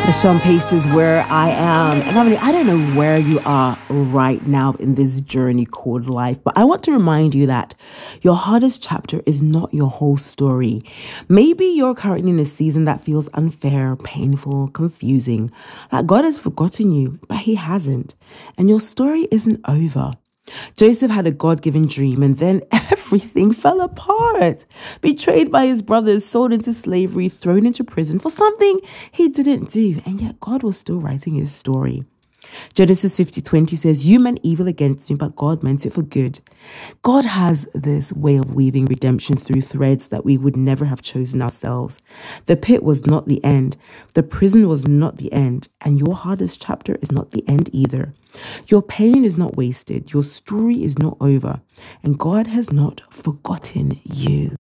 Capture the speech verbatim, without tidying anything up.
Sean Pace is where I am. And family, I don't know where you are right now in this journey called life, but I want to remind you that your hardest chapter is not your whole story. Maybe you're currently in a season that feels unfair, painful, confusing, like God has forgotten you, but he hasn't. And your story isn't over. Joseph had a God-given dream and then everything fell apart. Betrayed by his brothers, sold into slavery, thrown into prison for something he didn't do. And yet God was still writing his story. Genesis fifty twenty says, you meant evil against me, but God meant it for good. God has this way of weaving redemption through threads that we would never have chosen ourselves. The pit was not the end. The prison was not the end. And your hardest chapter is not the end either. Your pain is not wasted. Your story is not over. And God has not forgotten you.